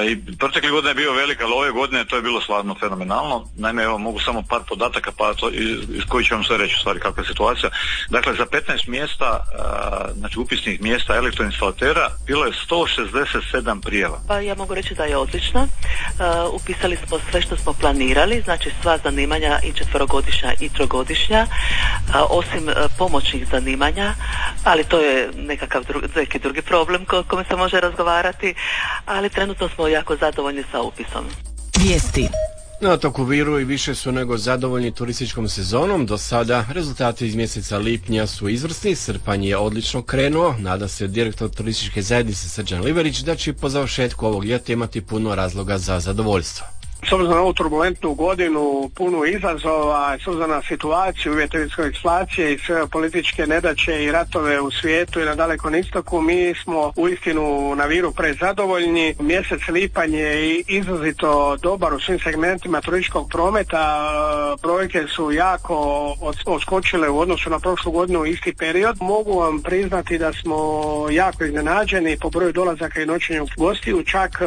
i protekle godine je bio velik, ali ove godine to je bilo stvarno fenomenalno. Naime, evo mogu samo par podataka pa to, iz kojih ću vam sve reći u stvari kakva je situacija. Dakle, za 15 mjesta, znači upisnih mjesta elektroinstalatera bilo je 167 prijava. Pa ja mogu reći da je odlično. Upisali smo sve što smo planirali, znači sva zanimanja i 4-godišnja i 3-godišnja, osim pomoćnih zanimanja, ali to je neki drugi problem o kome se može razgovarati, ali trenutno smo jako zadovoljni sa upisom. Vijesti. Na otoku Viru i više su nego zadovoljni turističkom sezonom. Do sada rezultati iz mjeseca lipnja su izvrsni, srpanj je odlično krenuo. Nada se direktor turističke zajednice Srđan Liverić da će po završetku ovog ljeta imati puno razloga za zadovoljstvo. S obzirom na ovu turbulentnu godinu, punu izazova, s obzirom na situaciju, uvjete inflacije i sve političke nedaće i ratove u svijetu i na Dalekom istoku, mi smo uistinu na Viru prezadovoljni. Mjesec lipanj je izrazito dobar u svim segmentima turističkog prometa. Brojke su jako odskočile u odnosu na prošlu godinu isti period. Mogu vam priznati da smo jako iznenađeni po broju dolazaka i noćenja gostiju, čak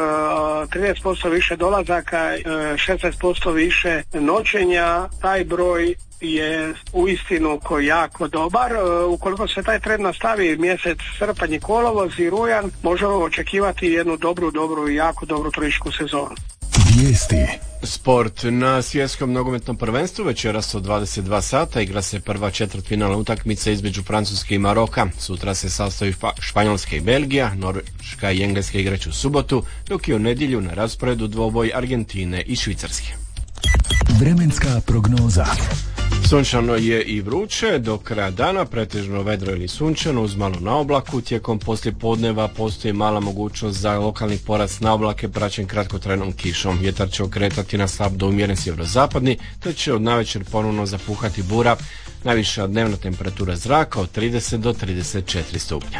13% više dolazaka, 16% više noćenja. Taj broj je uistinu jako dobar. Ukoliko se taj trend nastavi mjesec srpanj i kolovoz i rujan, možemo očekivati jednu dobru i jako dobru turističku sezonu. Vijesti. Sport. Na svjetskom nogometnom prvenstvu večeras od 22 sata igra se prva četvrtfinalna utakmica između Francuske i Maroka. Sutra se sastoji Španjolska i Belgija, Norveška i Engleska igraće u subotu, dok je u nedjelju na rasporedu dvoboj Argentine i Švicarske. Vremenska prognoza. Sunčano je i vruće, do kraja dana pretežno vedro ili sunčano uz malo na oblaku. Tijekom poslijepodneva postoji mala mogućnost za lokalni porast na oblake praćen kratkotrajnom kišom. Vjetar će okretati na slab do umjeren sjeverozapadni, te će od navečer ponovno zapuhati bura. Najviša dnevna temperatura zraka od 30 do 34 stupnja.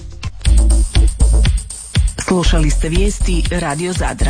Slušali ste vijesti Radio Zadra.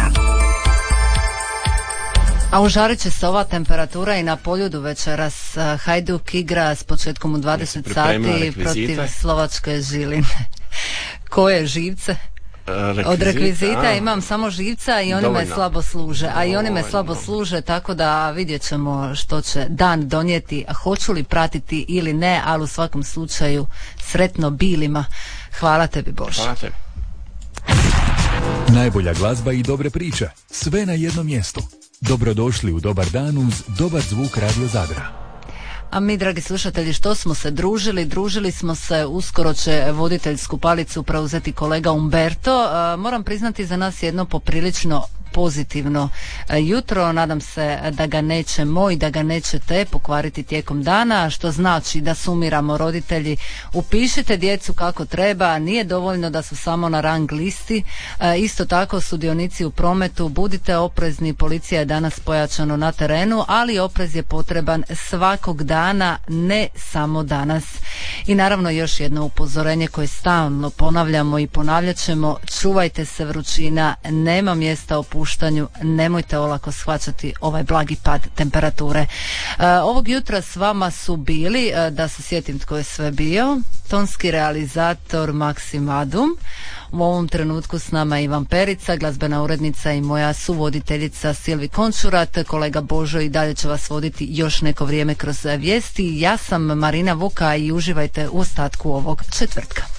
A užarit će se ova temperatura i na Poljudu večeras. Hajduk igra s početkom u 20 sati protiv Slovačke Žiline. Koje živce? Od rekvizita imam samo živca i oni me slabo služe. A i oni me slabo služe, tako da vidjet ćemo što će dan donijeti. A hoću li pratiti ili ne, ali u svakom slučaju sretno bilima. Hvala tebi, Bože. Hvala tebi. Najbolja glazba i dobre priče. Sve na jednom mjestu. Dobrodošli u dobar dan uz dobar zvuk Radio Zadra. A mi, dragi slušatelji, što smo se družili smo se, uskoro će voditeljsku palicu preuzeti kolega Umberto. Moram priznati za nas jedno poprilično pozitivno jutro. Nadam se da ga nećemo i da ga nećete pokvariti tijekom dana, što znači da sumiramo roditelji. Upišite djecu kako treba, nije dovoljno da su samo na rang listi. Isto tako sudionici u prometu, budite oprezni, policija je danas pojačano na terenu, ali oprez je potreban svakog dana, ne samo danas. I naravno još jedno upozorenje koje stalno ponavljamo i ponavljat ćemo: čuvajte se vrućina, nema mjesta opuštanju, nemojte olako shvaćati ovaj blagi pad temperature. Ovog jutra s vama su bili, da se sjetim tko je sve bio, tonski realizator Maksim Adum, u ovom trenutku s nama Ivan Perica, glazbena urednica i moja suvoditeljica Silvi Končurat, kolega Božo i dalje će vas voditi još neko vrijeme kroz vijesti. Ja sam Marina Vuka i uživajte u ostatku ovog četvrtka.